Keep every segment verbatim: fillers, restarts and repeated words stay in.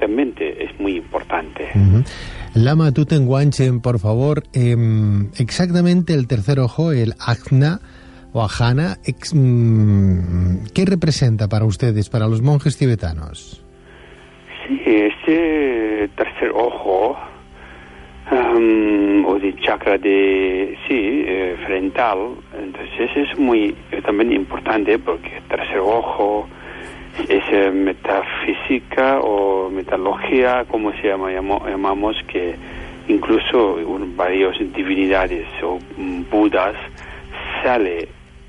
físicamente es muy importante. Uh-huh. Lama Tuten Wanchen, por favor, eh, exactamente el tercer ojo, el Ajna o Ajna, ex, mm, ¿qué representa para ustedes, para los monjes tibetanos? Sí, este tercer ojo, um, o de chakra de, sí, eh, frontal, entonces es muy eh, también importante porque el tercer ojo es eh, metafísica o metalogía, como se llama, llamo, llamamos, que incluso un, varias divinidades o um, budas sale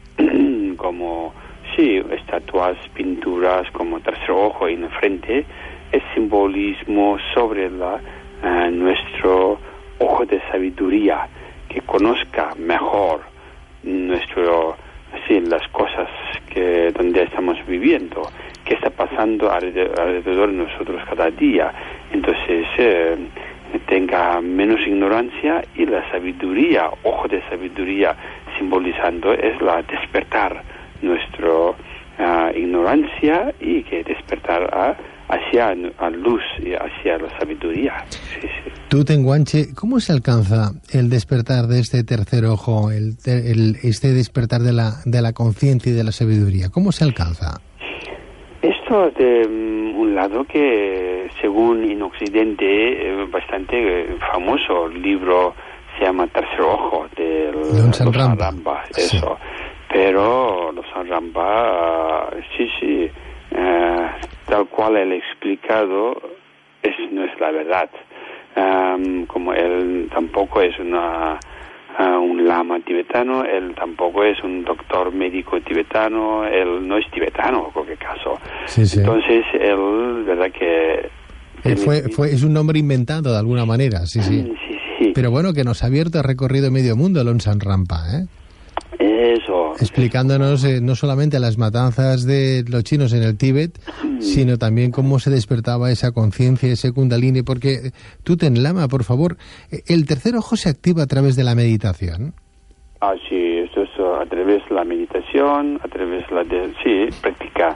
como, sí, estatuas, pinturas, como tercer ojo en la frente, es simbolismo sobre la, uh, nuestro ojo de sabiduría, que conozca mejor nuestro, sí, las cosas que donde estamos viviendo, qué está pasando alrededor, alrededor de nosotros cada día. Entonces, eh, tenga menos ignorancia, y la sabiduría, ojo de sabiduría, simbolizando es la despertar nuestra uh, ignorancia y que despertar a hacia la luz y hacia la sabiduría. Sí, sí. Tuten Wanchen, ¿cómo se alcanza el despertar de este tercer ojo, el, el este despertar de la de la conciencia y de la sabiduría? ¿Cómo se alcanza? Esto es de um, un lado que, según en Occidente, eh, bastante eh, famoso libro, se llama Tercer Ojo, de Longchen Rampa. Rampa, eso. Sí. Pero Longchen Rampa, uh, sí, sí, uh, tal cual él ha explicado, es, no es la verdad. Um, como él tampoco es una uh, un lama tibetano, él tampoco es un doctor médico tibetano, él no es tibetano en cualquier caso. Sí, sí. Entonces él, verdad que él fue, fue es un nombre inventado de alguna manera, sí, sí. Sí, sí. Pero bueno, que nos ha abierto, ha recorrido medio mundo Longchen Rampa, ¿eh? Eso. Explicándonos eh, no solamente las matanzas de los chinos en el Tíbet, mm. sino también cómo se despertaba esa conciencia, ese kundalini, porque Tuten Lama, por favor, ¿el tercer ojo se activa a través de la meditación? Ah, sí, esto es a través de la meditación, a través de la de, sí, práctica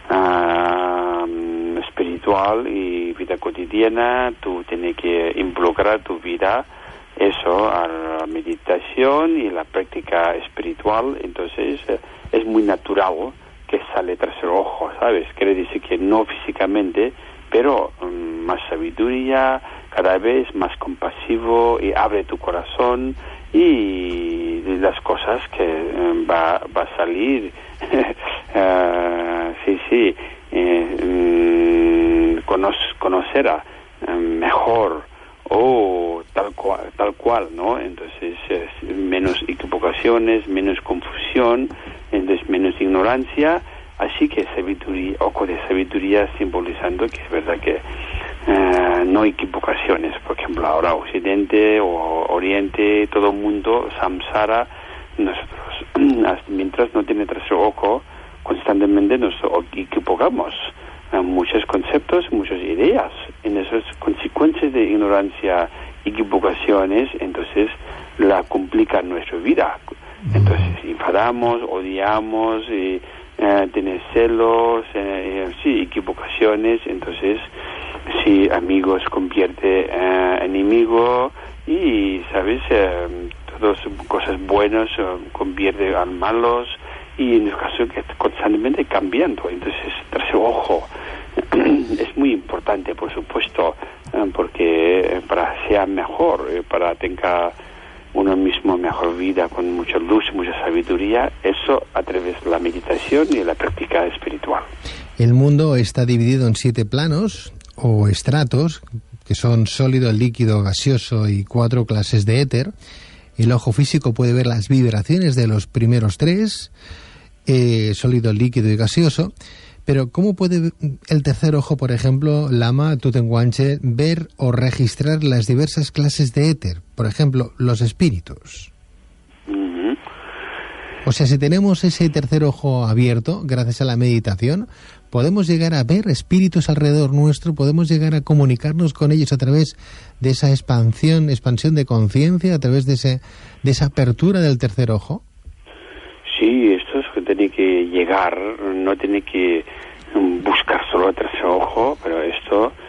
uh, espiritual y vida cotidiana. Tú tienes que involucrar tu vida eso a la meditación y la práctica espiritual. Entonces eh, es muy natural que sale tercer ojo, ¿sabes? Quiere decir que no físicamente, pero um, más sabiduría, cada vez más compasivo, y abre tu corazón y las cosas que um, va, va a salir uh, sí, sí eh, um, cono- conocerá um, mejor o tal cual, tal cual, ¿no? Entonces eh, menos equivocaciones, menos confusión, entonces menos ignorancia, así que sabiduría, ojo de sabiduría, simbolizando que es verdad que eh, no hay equivocaciones. Por ejemplo, ahora Occidente o Oriente, todo el mundo, samsara, nosotros, mientras no tiene tercer ojo, constantemente nos equivocamos. Muchos conceptos, muchas ideas, en esas consecuencias de ignorancia y equivocaciones, entonces la complican nuestra vida. Entonces enfadamos, odiamos, y, eh, tener celos, eh, sí, equivocaciones. Entonces, si amigos convierte en eh, enemigo, y sabes, eh, todas cosas buenas eh, convierte a malos. Y en el caso que constantemente cambiando, entonces tercer ojo es muy importante, por supuesto, porque para sea mejor, para tenga uno mismo mejor vida con mucha luz y mucha sabiduría, eso a través de la meditación y la práctica espiritual. El mundo está dividido en siete planos o estratos, que son sólido, líquido, gaseoso y cuatro clases de éter. El ojo físico puede ver las vibraciones de los primeros tres, eh, sólido, líquido y gaseoso. Pero ¿cómo puede el tercer ojo, por ejemplo, Lama Tuten Wanchen, ver o registrar las diversas clases de éter? Por ejemplo, los espíritus. Uh-huh. O sea, si tenemos ese tercer ojo abierto, gracias a la meditación, podemos llegar a ver espíritus alrededor nuestro, podemos llegar a comunicarnos con ellos a través de esa expansión, expansión de conciencia, a través de ese, de esa apertura del tercer ojo. Sí, esto es que tiene que llegar, no tiene que buscar solo el tercer ojo, pero esto